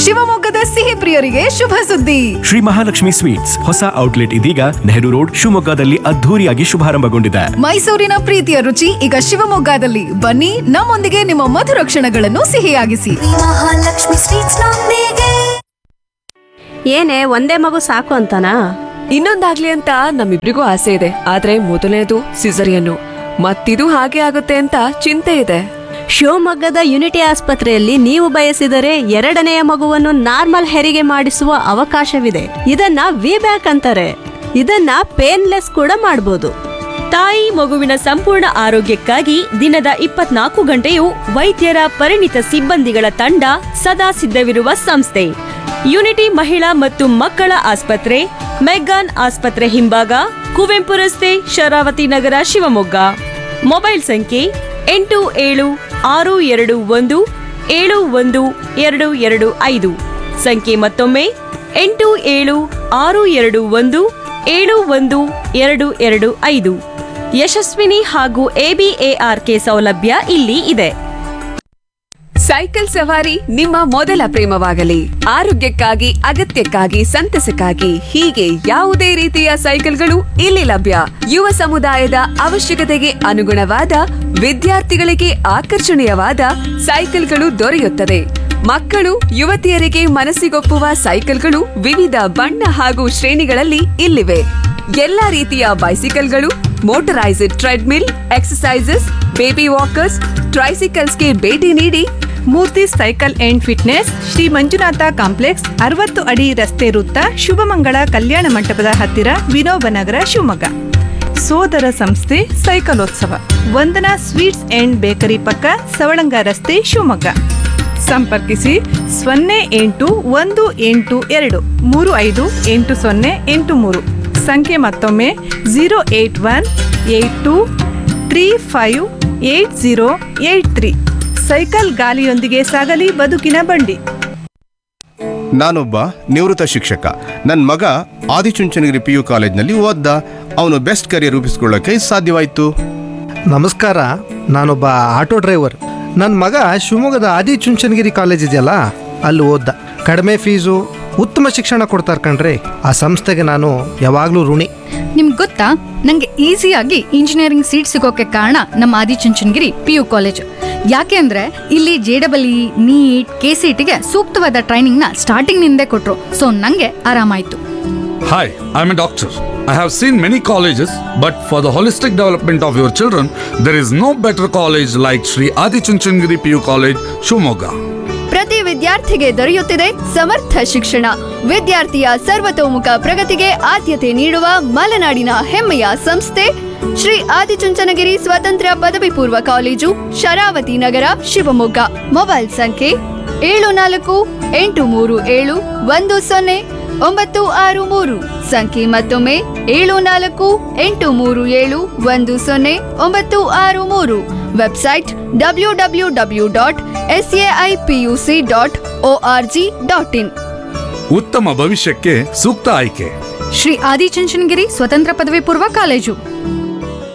ಶಿವಮೊಗ್ಗದ ಸಿಹಿ ಪ್ರಿಯರಿಗೆ ಶುಭ ಸುದ್ದಿ. ಶ್ರೀ ಮಹಾಲಕ್ಷ್ಮಿ ಸ್ವೀಟ್ಸ್ ಹೊಸ ಔಟ್ಲೆಟ್ ಇದೀಗ ನೆಹರು ರೋಡ್ ಶಿವಮೊಗ್ಗದಲ್ಲಿ ಅದ್ಧೂರಿಯಾಗಿ ಶುಭಾರಂಭಗೊಂಡಿದೆ. ಮೈಸೂರಿನ ಪ್ರೀತಿಯ ರುಚಿ ಈಗ ಶಿವಮೊಗ್ಗದಲ್ಲಿ. ಬನ್ನಿ, ನಮ್ಮೊಂದಿಗೆ ನಿಮ್ಮ ಮಧುರ ಕ್ಷಣಗಳನ್ನು ಸಿಹಿಯಾಗಿಸಿ. ಮಹಾಲಕ್ಷ್ಮಿ ಸ್ವೀಟ್ಸ್ ನೊಂದಿಗೆ. ಏನೇ ಒಂದೇ ಮಗು ಸಾಕು ಅಂತನಾ? ಇನ್ನೊಂದಾಗ್ಲಿ ಅಂತ ನಮ್ಮಿಬ್ರಿಗೂ ಆಸೆ ಇದೆ. ಆದ್ರೆ ಮೊದಲನೇದು ಸಿಸರಿಯನ್ನು, ಮತ್ತಿದು ಹಾಗೆ ಆಗುತ್ತೆ ಅಂತ ಚಿಂತೆ ಇದೆ. ಶಿವಮೊಗ್ಗದ ಯುನಿಟಿ ಆಸ್ಪತ್ರೆಯಲ್ಲಿ ನೀವು ಬಯಸಿದರೆ ಎರಡನೆಯ ಮಗುವನ್ನು ನಾರ್ಮಲ್ ಹೆರಿಗೆ ಮಾಡಿಸುವ ಅವಕಾಶವಿದೆ. ಇದನ್ನ ವಿಬ್ಯಾಕ್ ಅಂತಾರೆ. ಇದನ್ನ ಪೇನ್ಲೆಸ್ ಕೂಡ ಮಾಡಬಹುದು. ತಾಯಿ ಮಗುವಿನ ಸಂಪೂರ್ಣ ಆರೋಗ್ಯಕ್ಕಾಗಿ ದಿನದ 24 ಗಂಟೆಯೂ ವೈದ್ಯರ ಪರಿಣಿತ ಸಿಬ್ಬಂದಿಗಳ ತಂಡ ಸದಾ ಸಿದ್ಧವಿರುವ ಸಂಸ್ಥೆ ಯುನಿಟಿ ಮಹಿಳಾ ಮತ್ತು ಮಕ್ಕಳ ಆಸ್ಪತ್ರೆ, ಮೆಗ್ಗಾನ್ ಆಸ್ಪತ್ರೆ ಹಿಂಭಾಗ, ಕುವೆಂಪು ರಸ್ತೆ, ಶರಾವತಿ ನಗರ, ಶಿವಮೊಗ್ಗ. ಮೊಬೈಲ್ ಸಂಖ್ಯೆ 8761712225. ಸಂಖ್ಯೆ ಮತ್ತೊಮ್ಮೆ 8761712225. ಯಶಸ್ವಿನಿ ಹಾಗೂ ABARK ಸೌಲಭ್ಯ ಇಲ್ಲಿ ಇದೆ. ಸೈಕಲ್ ಸವಾರಿ ನಿಮ್ಮ ಮೊದಲ ಪ್ರೇಮವಾಗಲಿ. ಆರೋಗ್ಯಕ್ಕಾಗಿ, ಅಗತ್ಯಕ್ಕಾಗಿ, ಸಂತಸಕ್ಕಾಗಿ ಹೀಗೆ ಯಾವುದೇ ರೀತಿಯ ಸೈಕಲ್ಗಳು ಇಲ್ಲಿ ಲಭ್ಯ. ಯುವ ಸಮುದಾಯದ ಅವಶ್ಯಕತೆಗೆ ಅನುಗುಣವಾದ, ವಿದ್ಯಾರ್ಥಿಗಳಿಗೆ ಆಕರ್ಷಣೀಯವಾದ ಸೈಕಲ್ಗಳು ದೊರೆಯುತ್ತದೆ. ಮಕ್ಕಳು, ಯುವತಿಯರಿಗೆ ಮನಸ್ಸಿಗೊಪ್ಪುವ ಸೈಕಲ್ಗಳು ವಿವಿಧ ಬಣ್ಣ ಹಾಗೂ ಶ್ರೇಣಿಗಳಲ್ಲಿ ಇಲ್ಲಿವೆ. ಎಲ್ಲಾ ರೀತಿಯ ಬೈಸಿಕಲ್ಗಳು, motorised treadmill, exercises, baby walkers, ಟ್ರೈಸಿಕಲ್ಸ್ಗೆ ಭೇಟಿ ನೀಡಿ. ಮೂರ್ತಿ cycle and fitness, Shri Manjunatha complex, 60 ಅಡಿ ರಸ್ತೆ ವೃತ್ತ, ಶುಭಮಂಗಳ ಕಲ್ಯಾಣ ಮಂಟಪದ ಹತ್ತಿರ, ವಿನೋಬನಗರ, ಶಿವಮೊಗ್ಗ. ಸೋದರ ಸಂಸ್ಥೆ ಸೈಕಲೋತ್ಸವ, ವಂದನಾ ಸ್ವೀಟ್ಸ್ ಅಂಡ್ ಬೇಕರಿ ಪಕ್ಕ, ಸವಳಂಗ ರಸ್ತೆ, ಶಿವಮೊಗ್ಗ. ಸಂಪರ್ಕಿಸಿ 081823580803. ಸಂಖ್ಯೆ ಮತ್ತೊಮ್ಮೆ 08182358083. ಸೈಕಲ್ ಗಾಲಿಯೊಂದಿಗೆ ಸಾಗಲಿ ಬದುಕಿನ ಬಂಡಿ. ನಾನೊಬ್ಬ ನಿವೃತ್ತ ಶಿಕ್ಷಕ. ನನ್ನ ಮಗ ಆದಿಚುಂಚನಗಿರಿ PU ಕಾಲೇಜ್ನಲ್ಲಿ ಓದ್ದ. ಅವನು ಬೆಸ್ಟ್ ಕರಿಯರ್ ರೂಪಿಸ್ಕೊಳ್ಳೋಕೆ ಸಾಧ್ಯವಾಯಿತು. ನಮಸ್ಕಾರ, ನಾನೊಬ್ಬ ಆಟೋ ಡ್ರೈವರ್. ನನ್ನ ಮಗ ಶಿವಮೊಗ್ಗದ ಆದಿಚುಂಚನಗಿರಿ ಕಾಲೇಜ್ ಇದೆಯಲ್ಲ, ಅಲ್ಲಿ ಓದ್ದ. ಕಡಿಮೆ ಫೀಸು, ಉತ್ತಮ ಶಿಕ್ಷಣ ಕೊಡ್ತಾರೆ ಕಣ್ರಿ. ಆ ಸಂಸ್ಥೆಗೆ ನಾನು ಯಾವಾಗಲೂ ಋಣಿ. ನಿಮ್ಗೆ ಗೊತ್ತಾ, ನಂಗೆ ಈಸಿಯಾಗಿ ಇಂಜಿನಿಯರಿಂಗ್ ಸೀಟ್ ಸಿಗೋಕೆ ಕಾರಣ ನಮ್ಮ ಆದಿಚುಂಚನಗಿರಿ PU ಕಾಲೇಜ್. ಯಾಕೆ ಅಂದ್ರೆ ಇಲ್ಲಿ JEE, NEET, KCETಗೆ ಸೂಕ್ತವಾದ ಟ್ರೈನಿಂಗ್ ನ ಸ್ಟಾರ್ಟಿಂಗ್ ನಿಂದೇ ಕೊಟ್ರು. ಸೊ ನಂಗೆ ಆರಾಮಾಯ್ತು. Hi, I'm a doctor. I have seen many colleges, but for the holistic development of your children, there is no better college like Sri Adi Chunchandgiri PU College, Shumoga. ಪ್ರತಿ ವಿದ್ಯಾರ್ಥಿಗೆ ದೊರೆಯುತ್ತಿದೆ ಸಮರ್ಥ ಶಿಕ್ಷಣ. ವಿದ್ಯಾರ್ಥಿಯ ಸರ್ವತೋಮುಖ ಪ್ರಗತಿಗೆ ಆದ್ಯತೆ ನೀಡುವ ಮಲೆನಾಡಿನ ಹೆಮ್ಮೆಯ ಸಂಸ್ಥೆ ಶ್ರೀ ಆದಿಚುಂಚನಗಿರಿ ಸ್ವತಂತ್ರ ಪದವಿ ಪೂರ್ವ ಕಾಲೇಜು, ಶರಾವತಿ ನಗರ, ಶಿವಮೊಗ್ಗ. ಮೊಬೈಲ್ ಸಂಖ್ಯೆ 7483710963. ಸಂಖ್ಯೆ ಮತ್ತೊಮ್ಮೆ 7483710963. Website www.saipuc.org.in. ಉತ್ತಮ ಭವಿಷ್ಯಕ್ಕೆ ಸೂಕ್ತ ಆಯ್ಕೆ ಶ್ರೀ ಆದಿಚುಂಚನಗಿರಿ ಸ್ವತಂತ್ರ ಪದವಿ ಪೂರ್ವ ಕಾಲೇಜು.